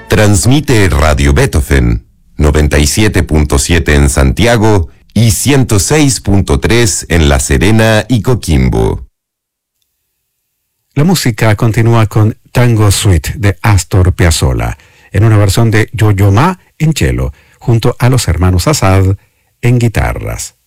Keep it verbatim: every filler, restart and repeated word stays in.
Transmite Radio Beethoven, noventa y siete punto siete en Santiago y ciento seis punto tres en La Serena y Coquimbo. La música continúa con Tango Suite de Astor Piazzolla, en una versión de Yo-Yo Ma en cello, junto a los hermanos Assad en guitarras.